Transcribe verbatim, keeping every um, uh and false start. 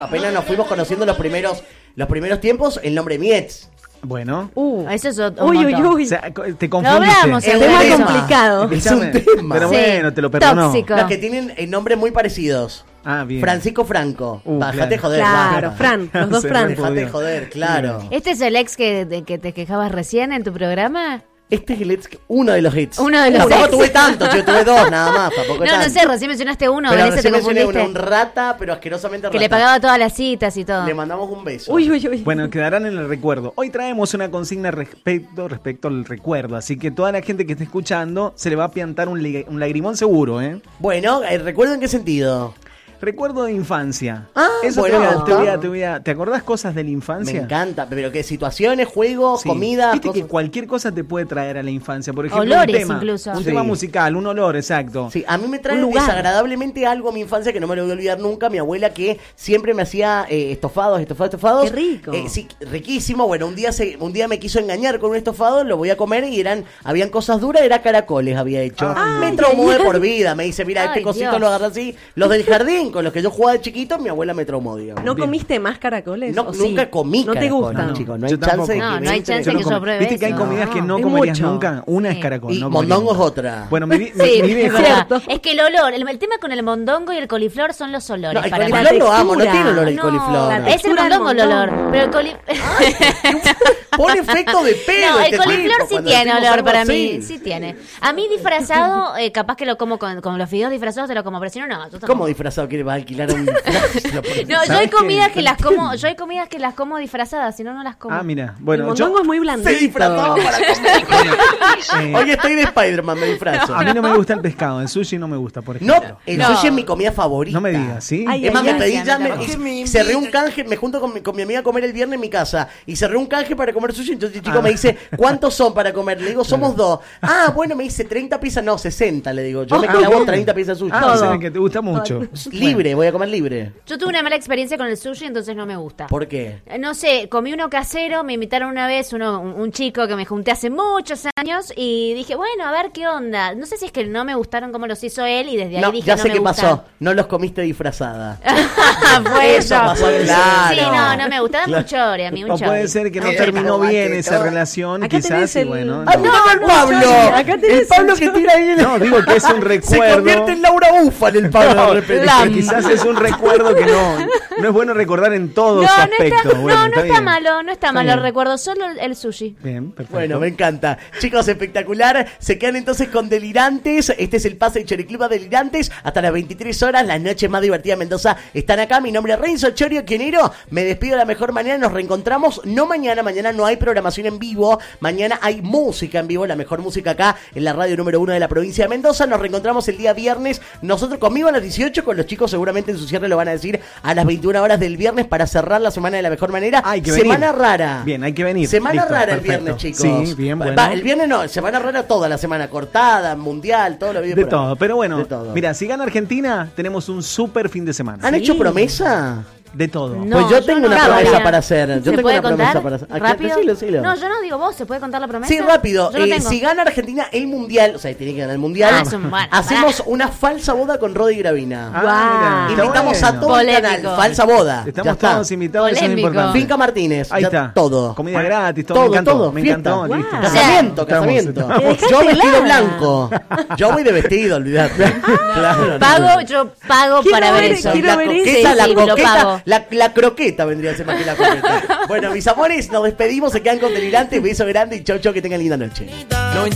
Apenas nos fuimos conociendo los primeros, los primeros tiempos, el nombre Mietz. Bueno. Uh, eso es otro. Uy, uy, uy. O sea, te Lo confundiste. hablamos, Es el un tema tema. complicado. Es un tema. Pero Sí. bueno, te lo perdonó. Tóxico. Los que tienen eh, nombres muy parecidos. Ah, bien. Francisco Franco. Uh, Bájate claro. joder. Claro, basta. Fran, los dos Se Fran. re- Dejate Jodido. joder, claro. ¿Este es el ex que, de que te quejabas recién en tu programa? Este es el hits, uno de los hits. Uno de los Tampoco ex. tuve tantos, yo tuve dos nada más. Tampoco No, tanto. no sé, recién mencionaste uno, Pero en ese te recién mencioné uno, confundiste. un rata, pero asquerosamente Que rata. le pagaba todas las citas y todo. Le mandamos un beso. Uy, uy, uy. Bueno, quedarán en el recuerdo. Hoy traemos una consigna respecto, respecto al recuerdo, así que toda la gente que esté escuchando se le va a piantar un, li- un lagrimón seguro, ¿eh? Bueno, eh, ¿recuerdo en qué sentido? Recuerdo de infancia. Ah, Eso bueno. te, voy a, te, voy a, te voy a- ¿te acordás cosas de la infancia? Me encanta, pero ¿qué? ¿Situaciones, juegos, Sí. comida? Viste cosas? que cualquier cosa te puede traer a la infancia. Por ejemplo, Olores un tema, incluso. Un Sí. tema musical, un olor, exacto. Sí, a mí me trae Un lugar. desagradablemente algo a mi infancia que no me lo voy a olvidar nunca. Mi abuela que siempre me hacía eh, estofados, estofados, estofados. Qué rico. Eh, sí, riquísimo. Bueno, un día se, un día me quiso engañar con un estofado, lo voy a comer y eran, habían cosas duras, era caracoles había hecho. Ah. me Ay, traumó ay, de ay. por vida. Me dice, mira, este Ay, cosito Dios. lo agarré así. Los del jardín con los que yo jugaba de chiquito, mi abuela me traumó, digamos. ¿No Bien. comiste más caracoles? No, ¿O sí? nunca comí ¿No te caracoles, gustan? No, chicos. No yo hay chance de que tampoco. No, me no hay entre. chance Yo que no yo como- pruebe Viste que hay eso. comidas que no Es comerías mucho. nunca. Una Sí. es caracol. Y no mondongo comerías. es otra. Bueno, mi, vi- mi- Sí, mi es viejo- verdad. Cierto. Es que el olor, el, el tema con el mondongo y el coliflor son los olores. No, el para mí. coliflor lo amo, no textura. tiene olor el No, coliflor. la es el textura del mondongo el olor, mondongo. pero el coliflor... Pone efecto de pelo. No, el este coliflor tipo, sí cuando tiene decimos olor algo para así. mí, sí tiene. A mí disfrazado, eh, capaz que lo como con, con los fideos disfrazados, te lo como, pero si no, no. yo ¿Cómo tampoco. disfrazado quiere va a alquilar un... No, yo ¿Sabes hay comidas qué? que las como, yo hay comidas que las como disfrazadas, si no, no las como. Ah, mira. El Bueno, mondongo yo, es muy Se blandito. disfrazaba para comer. eh, Hoy estoy de Spider-Man, me disfrazo. a mí no me gusta el pescado. El sushi no me gusta, por No, ejemplo. el No. sushi es mi comida favorita. No me digas, ¿sí? Ay, Es más, me ay, pedí ay, ya, ay, me- ay, y ay. cerré un canje, me junto con mi, con mi amiga a comer el viernes en mi casa, y cerré un canje para comer sushi, entonces el chico Ah. me dice, ¿cuántos son para comer? Le digo, somos dos. Ah, bueno, me dice treinta piezas, no, sesenta, le digo, yo me Ah, clavo bien. treinta piezas de sushi. Ah, Todo. o sea que te gusta mucho. Libre, voy a comer libre. Yo tuve una mala experiencia con el sushi, entonces no me gusta. ¿Por qué? Eh, No sé, comí uno casero, me invitaron una vez uno, un, un chico que me junté hace muchos años y dije, bueno, a ver qué onda. No sé si es que no me gustaron cómo los hizo él y desde ahí No, dije, ya no sé me qué gustan. pasó, no los comiste disfrazada. Fue Eso eso. pasó, claro. Sí, no, no me gusta, Claro. mucho chore, a mí un O puede chore. ser que no Eh, terminó como bien que esa todo. relación, Acá quizás, tenés y el- bueno. ¡Ah, no. mira el no, Pablo! Chori, acá El tenés Pablo el que Chori. tira ahí en No, digo que es un Se recuerdo. convierte en Laura Ufa en el Pablo No, de repente. La- pero quizás es un recuerdo que no, no es bueno recordar en todo No, su no aspecto. está, Bueno, no, no está bien. malo, no está, Está malo, bien. recuerdo solo el, el sushi. Bien, perfecto. Bueno, me encanta. Chicos, espectacular. Se quedan entonces con Delirantes. Este es el pase de Choriclub a Delirantes. Hasta las veintitrés horas, las noches más divertidas de Mendoza están acá. Mi nombre es Renzo Chorio Quionero. Me despido de la mejor manera. Nos reencontramos. No mañana, mañana no hay programación en vivo. Mañana hay música en vivo, la mejor música acá en la radio número uno de la provincia de Mendoza. Nos reencontramos el día viernes. Nosotros conmigo a las dieciocho, con los chicos seguramente en su cierre lo van a decir a las veintiuna horas del viernes para cerrar la semana de la mejor manera. Hay que Semana venir. rara. Bien, hay que venir. Semana Listo, rara el perfecto. viernes, chicos. Sí, bien, Va- bueno. va, el viernes no, semana rara toda la semana, cortada, mundial, todo lo video De por ahí. todo, pero bueno, De todo. mira, si gana Argentina, tenemos un super fin de semana. ¿Han Sí. hecho promesa? De todo. No, Pues yo tengo no. una Claro, promesa mira. para hacer. Yo ¿Se tengo puede una promesa contar? para hacer. ¿A qué? ¿Rápido? Decilo, decilo. No, yo no digo vos, ¿se puede contar la promesa? Sí, rápido. Yo no Eh, tengo. si gana Argentina el mundial, o sea, tiene que ganar el mundial, Ah, es un- bueno, hacemos pará. una falsa boda con Rodi Gravina. Ah, Guau. mira, Invitamos está a bueno. todo el Polémico. canal. Falsa boda. Estamos Ya está. todos invitados, eso es Polémico. importante. Finca Martínez. Ahí ya está. Todo. Comida gratis, todo. Todo, me encantó. todo, me fiesta. encantó. Guau. Listo. Casamiento, Estamos, casamiento. estamos. Te dejaste Yo vestido helada. blanco. Yo voy de vestido, olvidate. Claro, no, Pago, no. yo pago Quiero para ver ver, eso. quiero la ver coqueta, eso. la Sí, sí, lo coqueta, pago. la, la croqueta vendría a ser más que la coqueta. Bueno, mis amores, nos despedimos, se quedan con Delirantes, beso grande y chau chau, que tengan linda noche.